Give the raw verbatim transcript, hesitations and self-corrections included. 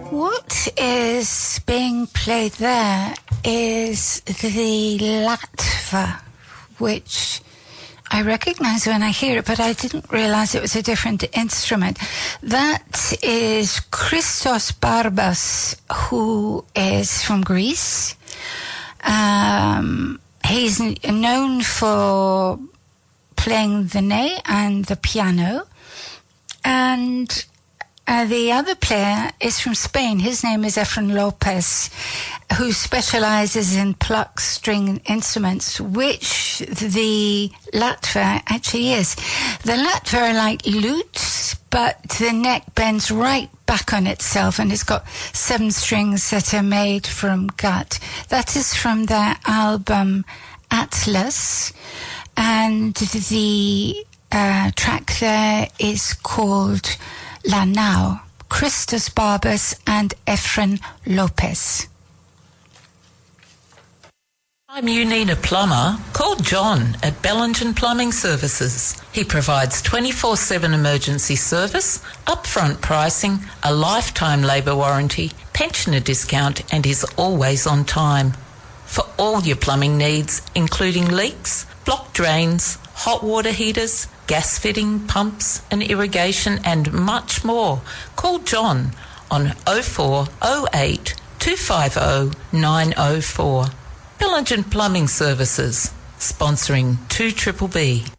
What is being played there is the latva, which I recognize when I hear it, but I didn't realize it was a different instrument. That is Christos Barbas, who is from Greece. Um, he's known for playing the ney and the piano. And Uh, the other player is from Spain. His name is Efren Lopez, who specializes in pluck string instruments, which the latva actually is. The latva are like lutes, but the neck bends right back on itself, and it's got seven strings that are made from gut. That is from their album Atlas, and the uh, track there is called La Nau, Christos Barbas and Efren Lopez. I'm you need a plumber? Call John at Bellingen Plumbing Services. He provides twenty-four seven emergency service, upfront pricing, a lifetime labour warranty, pensioner discount, and is always on time. For all your plumbing needs, including leaks, blocked drains, hot water heaters, gas fitting, pumps and irrigation, and much more, call John on oh four oh eight, two five oh, nine oh four. Bellingen Plumbing Services, sponsoring two B B B.